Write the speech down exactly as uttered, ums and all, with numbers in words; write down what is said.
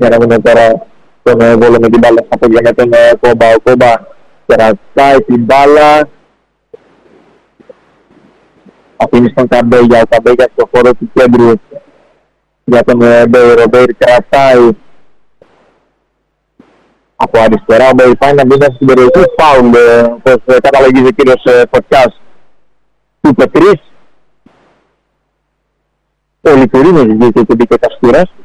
για να δούμε τώρα τον Βόλο με την μπάλα στα πόδια με τον Κόμπα. Ο Κόμπα κρατάει την μπάλα, αφήνει στον Καμπέγια, ο Καμπέγια στο χώρο του κέντρου για τον Μπέιρ. Ο Μπέιρ κρατάει από αριστερά, ο Μπέιρ πάει να μπει μέσα στην περιοχή, φάουλ, όπως καταλογίζει ο κύριος Φωτιάς του Πετρής. Ο Λιτουρίνος βγήκε και μπήκε Καστούρας.